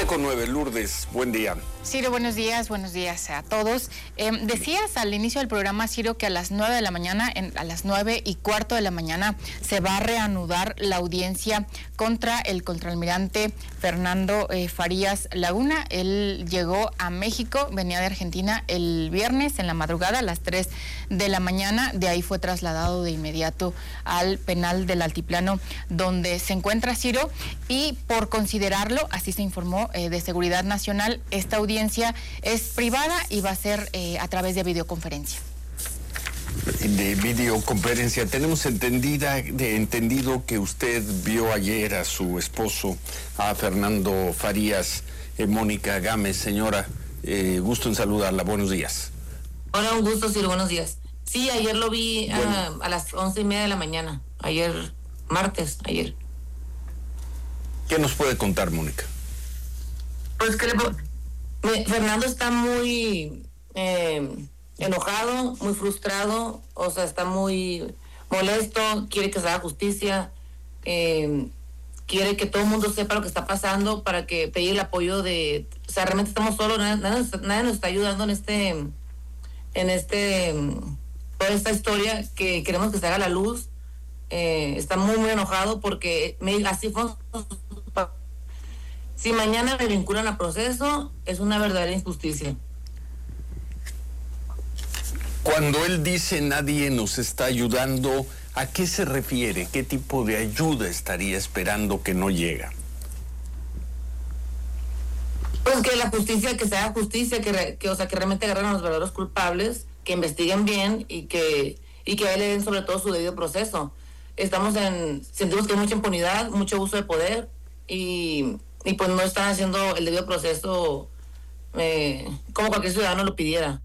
7:09, Lourdes, buen día. Ciro, buenos días a todos. Decías al inicio del programa, Ciro, que a las 9 de la mañana, a las 9:15 de la mañana, se va a reanudar la audiencia contra el contraalmirante Fernando Farías Laguna. Él llegó a México, venía de Argentina el viernes en la madrugada a las 3 de la mañana. De ahí fue trasladado de inmediato al penal del Altiplano, donde se encuentra Ciro, y por considerarlo, así se informó de Seguridad Nacional, esta audiencia es privada y va a ser a través de videoconferencia. De videoconferencia. Tenemos entendido que usted vio ayer a su esposo, a Fernando Farías. Mónica Gámez, señora, gusto en saludarla. Buenos días. Hola, un gusto, Ciro, buenos días. Sí, ayer lo vi a las 11:30 de la mañana. Ayer, martes, ayer. ¿Qué nos puede contar, Mónica? Pues que Fernando está muy enojado, muy frustrado, o sea, está muy molesto, quiere que se haga justicia, quiere que todo el mundo sepa lo que está pasando para que pedir el apoyo de... O sea, realmente estamos solos, nadie nos está ayudando toda esta historia que queremos que se haga a la luz. Está muy, muy enojado porque así fue. Si mañana me vinculan a proceso, es una verdadera injusticia. Cuando él dice nadie nos está ayudando, ¿a qué se refiere? ¿Qué tipo de ayuda estaría esperando que no llega? Pues que la justicia, que se haga justicia, que realmente agarren a los verdaderos culpables, que investiguen bien y que le den sobre todo su debido proceso. Sentimos que hay mucha impunidad, mucho uso de poder y pues no están haciendo el debido proceso como cualquier ciudadano lo pidiera.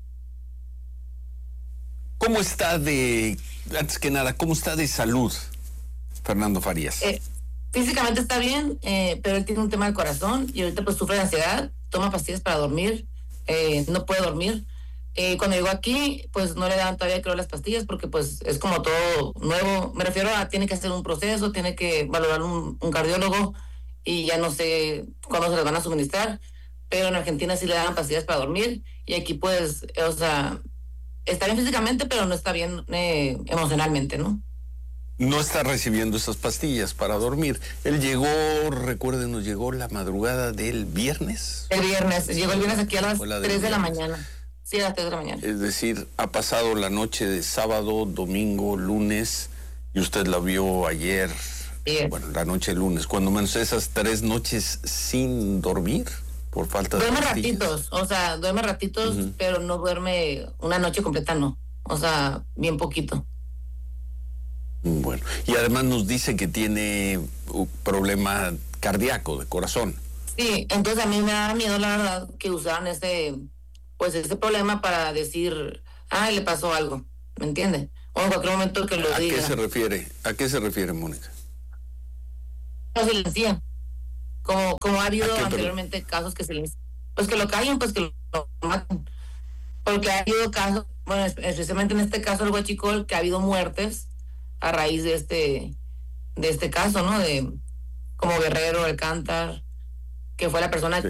¿Cómo está antes que nada, cómo está de salud Fernando Farías? Físicamente está bien, pero él tiene un tema del corazón y ahorita pues sufre de ansiedad, toma pastillas para dormir, no puede dormir. Cuando llegó aquí, pues no le daban todavía, creo, las pastillas porque pues es como todo nuevo. Me refiero a tiene que hacer un proceso, tiene que valorar un cardiólogo y ya no sé cuándo se las van a suministrar, pero en Argentina sí le daban pastillas para dormir y aquí pues, o sea, está bien físicamente, pero no está bien emocionalmente, ¿no? No está recibiendo esas pastillas para dormir. Él llegó, recuérdenos, llegó la madrugada del viernes. Llegó el viernes aquí a las 3 de la mañana. Sí, a las 3 de la mañana. Es decir, ha pasado la noche de sábado, domingo, lunes, y usted la vio ayer, bueno, la noche de lunes, cuando menos esas 3 noches sin dormir por falta de pastillas. Duerme ratitos, pero no duerme una noche completa, no. O sea, bien poquito. Bueno, y además nos dice que tiene un problema cardíaco, de corazón. Sí, entonces a mí me da miedo, la verdad, que usaran ese problema para decir, le pasó algo, ¿me entiende? O en cualquier momento que lo diga. ¿A qué se refiere, Mónica? Lo silencian. Como ha habido anteriormente casos que silencian. Pues que lo callen, pues que lo maten. Porque ha habido casos, bueno, especialmente en este caso el Huachicol, que ha habido muertes a raíz de este caso, ¿no? De como Guerrero, Alcántar, que fue la persona